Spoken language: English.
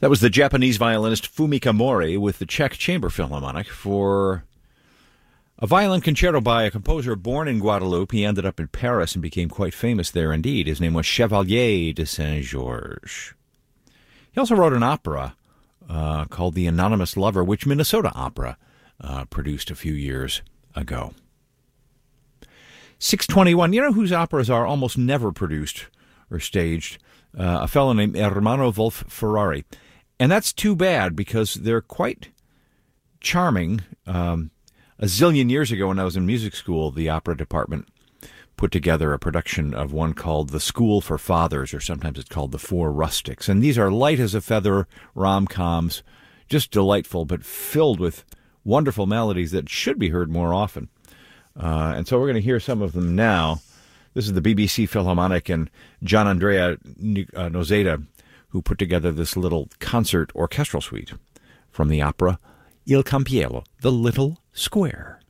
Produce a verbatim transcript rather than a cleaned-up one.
That was the Japanese violinist Fumika Mori with the Czech Chamber Philharmonic for a violin concerto by a composer born in Guadeloupe. He ended up in Paris and became quite famous there indeed. His name was Chevalier de Saint-Georges. He also wrote an opera uh, called The Anonymous Lover, which Minnesota Opera uh, produced a few years ago. six twenty-one, you know whose operas are almost never produced or staged? Uh, a fellow named Ermanno Wolf Ferrari. And that's too bad because they're quite charming. Um, a zillion years ago when I was in music school, the opera department put together a production of one called The School for Fathers, or sometimes it's called The Four Rustics. And these are light as a feather rom-coms, just delightful, but filled with wonderful melodies that should be heard more often. Uh, and so we're going to hear some of them now. This is the B B C Philharmonic and Gian Andrea Nozeda, who put together this little concert orchestral suite from the opera Il Campiello, The Little Square.